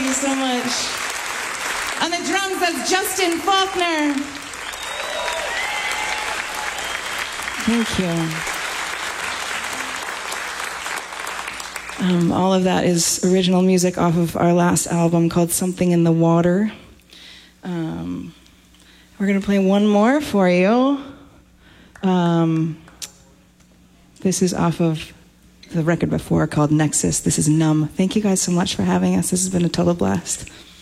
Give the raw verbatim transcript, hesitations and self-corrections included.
you so much. On the drums, that's Justin Faulkner. Thank you. Um, all of that is original music off of our last album called Something in the Water. Um, we're going to play one more for you. Um, this is off of the record before called Nexus. This is Numb. Thank you guys so much for having us. This has been a total blast.